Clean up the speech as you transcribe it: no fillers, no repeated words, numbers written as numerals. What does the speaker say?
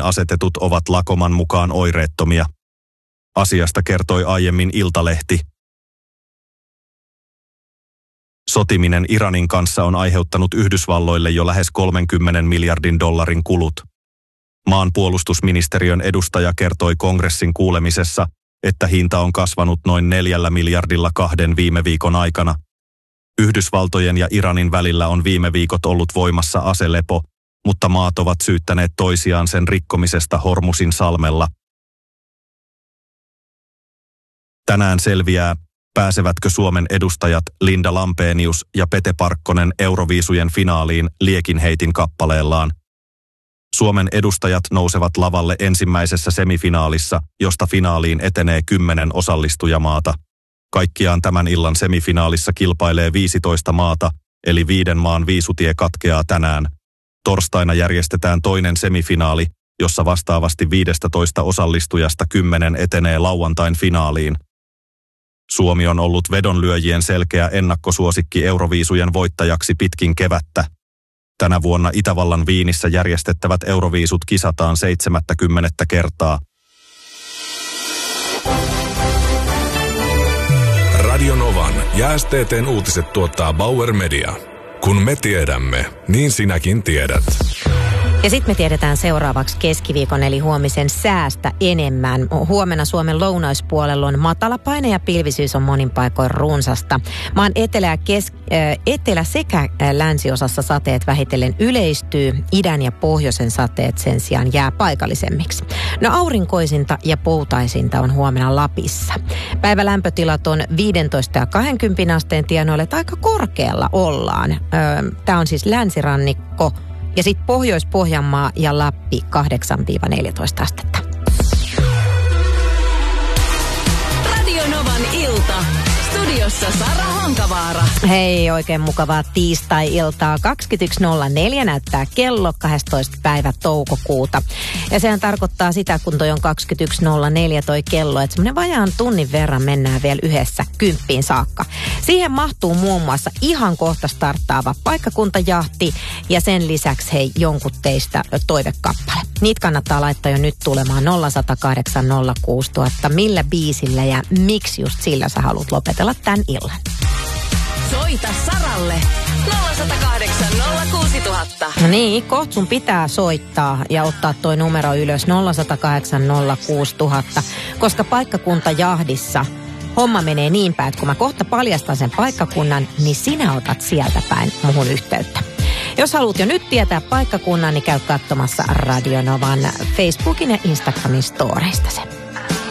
asetetut ovat lakoman mukaan oireettomia. Asiasta kertoi aiemmin Iltalehti. Sotiminen Iranin kanssa on aiheuttanut Yhdysvalloille jo lähes 30 miljardin dollarin kulut. Maan puolustusministeriön edustaja kertoi kongressin kuulemisessa, että hinta on kasvanut noin 4 miljardilla 2 viime viikon aikana. Yhdysvaltojen ja Iranin välillä on viime viikot ollut voimassa aselepo, mutta maat ovat syyttäneet toisiaan sen rikkomisesta Hormusin salmella. Tänään selviää, pääsevätkö Suomen edustajat Linda Lampenius ja Pete Parkkonen Euroviisujen finaaliin liekinheitin kappaleellaan. Suomen edustajat nousevat lavalle ensimmäisessä semifinaalissa, josta finaaliin etenee 10 osallistujamaata. Kaikkiaan tämän illan semifinaalissa kilpailee 15 maata, eli 5 maan viisutie katkeaa tänään. Torstaina järjestetään toinen semifinaali, jossa vastaavasti 15 osallistujasta 10 etenee lauantain finaaliin. Suomi on ollut vedonlyöjien selkeä ennakkosuosikki Euroviisujen voittajaksi pitkin kevättä. Tänä vuonna Itävallan Viinissä järjestettävät Euroviisut kisataan 70. kertaa. Radio Novan ja STT:n uutiset tuottaa Bauer Media. Kun me tiedämme, niin sinäkin tiedät. Ja sitten me tiedetään seuraavaksi keskiviikon eli huomisen säästä enemmän. Huomenna Suomen lounaispuolella on matala paine ja pilvisyys on monin paikoin runsasta. Maan etelä- sekä länsiosassa sateet vähitellen yleistyy, idän ja pohjoisen sateet sen sijaan jää paikallisemmiksi. No aurinkoisinta ja poutaisinta on huomenna Lapissa. Päivälämpötilat on 15 ja 20 asteen tienoille, että aika korkealla ollaan. Tämä on siis länsirannikko. Ja sitten Pohjois-Pohjanmaa ja Lappi 8-14 astetta. Radio Novan ilta. Studiossa Sara Honkavaara. Hei, oikein mukavaa tiistai-iltaa. 21.04 näyttää kello 12. päivä toukokuuta. Ja sehän tarkoittaa sitä, kun toi on 21.04 toi kello, että semmoinen vajaan tunnin verran mennään vielä yhdessä 10 saakka. Siihen mahtuu muun muassa ihan kohta starttaava paikkakuntajahti ja sen lisäksi hei jonkun teistä toivekappale. Niitä kannattaa laittaa jo nyt tulemaan 0108 06000. Millä biisillä ja miksi just sillä sä haluat lopetella tän illan? Soita Saralle 0108 06000. No niin, kohta sun pitää soittaa ja ottaa toi numero ylös 0108 06000, koska paikkakuntajahdissa homma menee niin päin, että kun mä kohta paljastan sen paikkakunnan, niin sinä otat sieltä päin muhun yhteyttä. Jos haluat jo nyt tietää paikkakunnan, niin käy katsomassa Radio Novan Facebookin ja Instagramin storeista se.